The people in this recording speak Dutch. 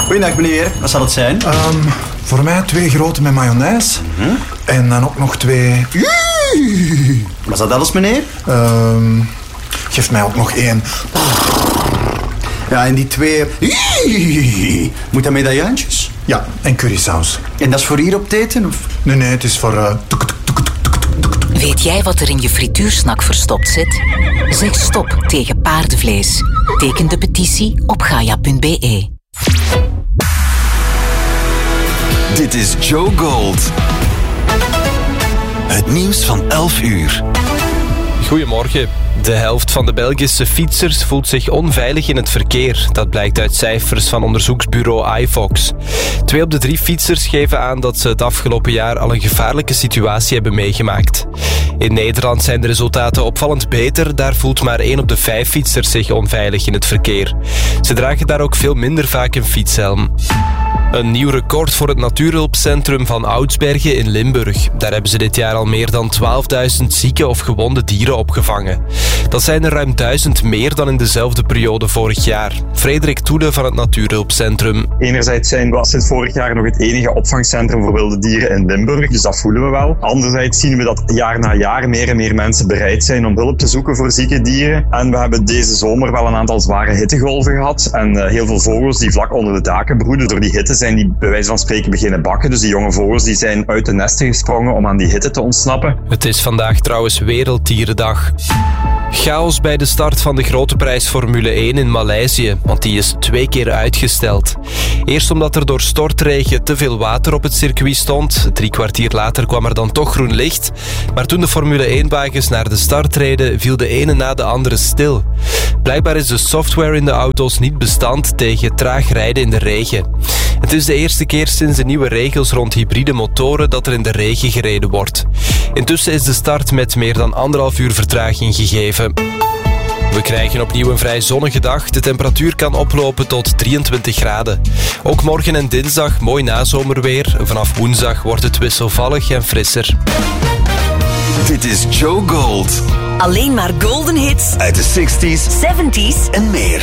Goeiedag meneer, wat zal het zijn? Voor mij 2 grote met mayonaise. En dan ook nog 2... Was dat alles meneer? Geef mij ook nog 1. Ja, en die 2... Moet dat medaillantjes? Ja, en currysaus. En dat is voor hier op het eten? Of? Nee, het is voor... Weet jij wat er in je frituursnak verstopt zit? Zeg stop tegen paardenvlees. Teken de petitie op gaia.be. Dit is Joe Gold. Het nieuws van 11 uur. Goedemorgen. De helft van de Belgische fietsers voelt zich onveilig in het verkeer. Dat blijkt uit cijfers van onderzoeksbureau iVox. 2 op de 3 fietsers geven aan dat ze het afgelopen jaar al een gevaarlijke situatie hebben meegemaakt. In Nederland zijn de resultaten opvallend beter. Daar voelt maar 1 op de 5 fietsers zich onveilig in het verkeer. Ze dragen daar ook veel minder vaak een fietshelm. Een nieuw record voor het natuurhulpcentrum van Oudsbergen in Limburg. Daar hebben ze dit jaar al meer dan 12.000 zieke of gewonde dieren opgevangen. Dat zijn er ruim 1000 meer dan in dezelfde periode vorig jaar. Frederik Toede van het natuurhulpcentrum. Enerzijds was het vorig jaar nog het enige opvangcentrum voor wilde dieren in Limburg, dus dat voelen we wel. Anderzijds zien we dat jaar na jaar meer en meer mensen bereid zijn om hulp te zoeken voor zieke dieren. En we hebben deze zomer wel een aantal zware hittegolven gehad. En heel veel vogels die vlak onder de daken broeden. Door die hitte zijn die bij wijze van spreken beginnen bakken. Dus die jonge vogels die zijn uit de nesten gesprongen om aan die hitte te ontsnappen. Het is vandaag trouwens Werelddierendag. Chaos bij de start van de grote prijs Formule 1 in Maleisië, want die is 2 keer uitgesteld. Eerst omdat er door stortregen te veel water op het circuit stond. 3 kwartier later kwam er dan toch groen licht. Maar toen de Formule 1-wagens naar de start reden, viel de ene na de andere stil. Blijkbaar is de software in de auto's niet bestand tegen traag rijden in de regen. Het is de eerste keer sinds de nieuwe regels rond hybride motoren dat er in de regen gereden wordt. Intussen is de start met meer dan 1,5 uur vertraging gegeven. We krijgen opnieuw een vrij zonnige dag. De temperatuur kan oplopen tot 23 graden. Ook morgen en dinsdag mooi nazomerweer. Vanaf woensdag wordt het wisselvallig en frisser. Dit is Joe Gold. Alleen maar golden hits Uit de 60s, 70s en meer.